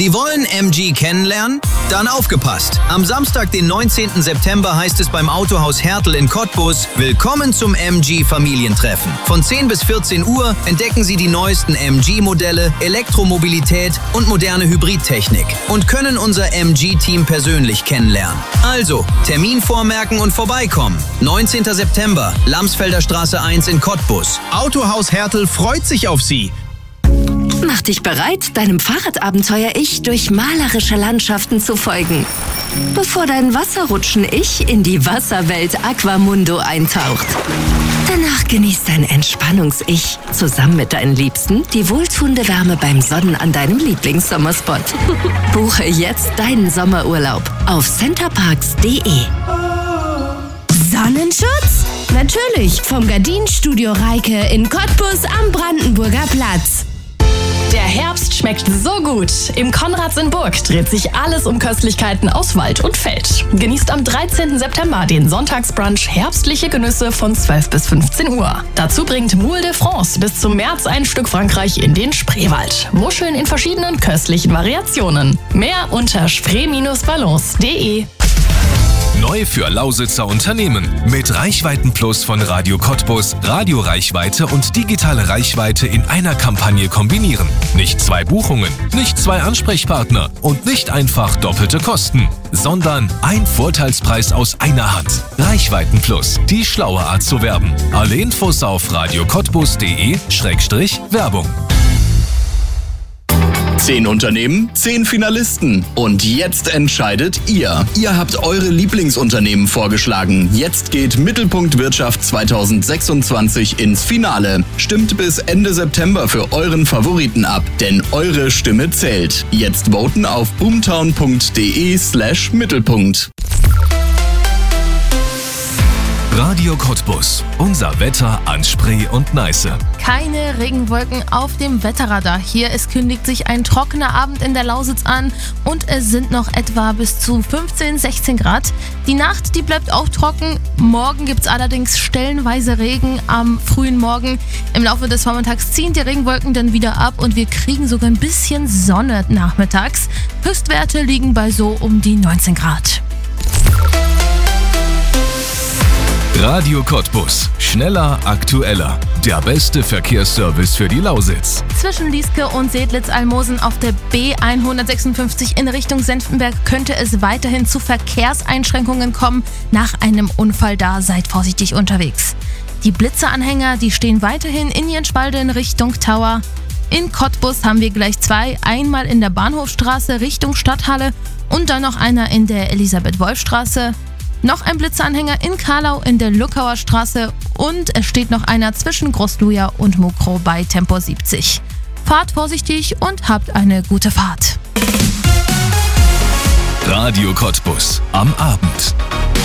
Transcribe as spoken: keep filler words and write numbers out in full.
Sie wollen M G kennenlernen? Dann aufgepasst! Am Samstag, den neunzehnten September, heißt es beim Autohaus Hertel in Cottbus: Willkommen zum M G-Familientreffen. Von zehn bis vierzehn Uhr entdecken Sie die neuesten M G-Modelle, Elektromobilität und moderne Hybridtechnik und können unser M G-Team persönlich kennenlernen. Also, Termin vormerken und vorbeikommen. neunzehnten September, Lamsfelder Straße eins in Cottbus. Autohaus Hertel freut sich auf Sie. Mach dich bereit, deinem Fahrradabenteuer-Ich durch malerische Landschaften zu folgen, bevor dein Wasserrutschen-Ich in die Wasserwelt Aquamundo eintaucht. Danach genießt dein Entspannungs-Ich zusammen mit deinen Liebsten die wohltuende Wärme beim Sonnen an deinem Lieblingssommerspot. Buche jetzt deinen Sommerurlaub auf centerparks punkt de. Sonnenschutz? Natürlich, vom Gardinenstudio Reike in Cottbus am Brandenburger Platz. Der Herbst schmeckt so gut. Im Konrads in Burg dreht sich alles um Köstlichkeiten aus Wald und Feld. Genießt am dreizehnten September den Sonntagsbrunch herbstliche Genüsse von zwölf bis fünfzehn Uhr. Dazu bringt Moule de France bis zum März ein Stück Frankreich in den Spreewald. Muscheln in verschiedenen köstlichen Variationen. Mehr unter spree Bindestrich ballons punkt de. Neu für Lausitzer Unternehmen. Mit Reichweiten-Plus von Radio Cottbus, Radioreichweite und digitale Reichweite in einer Kampagne kombinieren. Nicht zwei Buchungen, nicht zwei Ansprechpartner und nicht einfach doppelte Kosten, sondern ein Vorteilspreis aus einer Hand. Reichweiten-Plus, die schlaue Art zu werben. Alle Infos auf radiocottbus punkt de Schrägstrich Werbung. Zehn Unternehmen, zehn Finalisten. Und jetzt entscheidet ihr. Ihr habt eure Lieblingsunternehmen vorgeschlagen. Jetzt geht Mittelpunkt Wirtschaft zweitausendsechsundzwanzig ins Finale. Stimmt bis Ende September für euren Favoriten ab, denn eure Stimme zählt. Jetzt voten auf boomtown punkt de slash Mittelpunkt. Radio Cottbus. Unser Wetter an Spree und Neiße. Keine Regenwolken auf dem Wetterradar. Hier, es kündigt sich ein trockener Abend in der Lausitz an und es sind noch etwa bis zu fünfzehn, sechzehn Grad. Die Nacht, die bleibt auch trocken. Morgen gibt es allerdings stellenweise Regen am frühen Morgen. Im Laufe des Vormittags ziehen die Regenwolken dann wieder ab und wir kriegen sogar ein bisschen Sonne nachmittags. Höchstwerte liegen bei so um die neunzehn Grad. Radio Cottbus. Schneller, aktueller. Der beste Verkehrsservice für die Lausitz. Zwischen Lieske und Seedlitz-Almosen auf der B hundertsechsundfünfzig in Richtung Senftenberg könnte es weiterhin zu Verkehrseinschränkungen kommen. Nach einem Unfall da, seid vorsichtig unterwegs. Die Blitzeranhänger, die stehen weiterhin in Jenschwalde in Richtung Tower. In Cottbus haben wir gleich zwei. Einmal in der Bahnhofstraße Richtung Stadthalle und dann noch einer in der Elisabeth-Wolf-Straße. Noch ein Blitzeranhänger in Karlau in der Luckauer Straße und es steht noch einer zwischen Großluja und Mukro bei Tempo siebzig. Fahrt vorsichtig und habt eine gute Fahrt. Radio Cottbus am Abend.